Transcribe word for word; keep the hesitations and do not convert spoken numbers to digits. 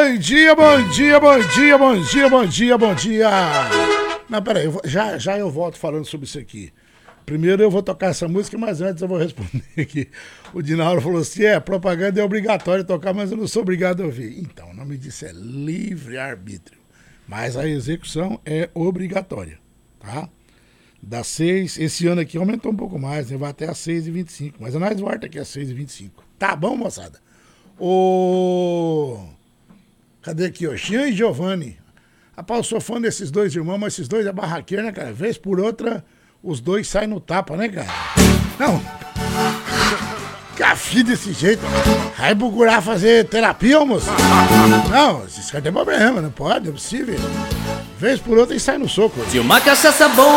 Bom dia, bom dia, bom dia, bom dia, bom dia, bom dia. Não, peraí, eu vou- já, já eu volto falando sobre isso aqui. Primeiro eu vou tocar essa música, mas antes eu vou responder aqui. O Dinauro falou assim, é, propaganda é obrigatório tocar, mas eu não sou obrigado a ouvir. Então, o nome disso é livre-arbítrio. Mas a execução é obrigatória, tá? Das seis, esse ano aqui aumentou um pouco mais, né? Vai até às seis e vinte e cinco, mas nós volta aqui às seis e vinte e cinco. Tá bom, moçada? O... Cadê aqui, ó? Jean e Giovanni. Rapaz, eu sou fã desses dois irmãos, mas esses dois é barraqueiro, né, cara? Vez por outra, os dois saem no tapa, né, cara? Não. Café desse jeito. Vai procurar fazer terapia, moço? Não, esses caras têm problema, não pode, é possível. Vez por outra, eles saem no soco. Se uma cachaça boa